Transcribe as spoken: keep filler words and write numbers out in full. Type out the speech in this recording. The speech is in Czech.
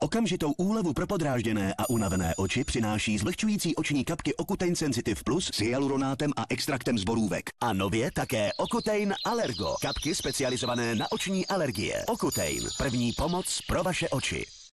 Okamžitou úlevu pro podrážděné a unavené oči přináší zvlhčující oční kapky Ocutein Sensitive Plus s hyaluronátem a extraktem z borůvek. A nově také Ocutein Allergo, kapky specializované na oční alergie. Ocutein, první pomoc pro vaše oči.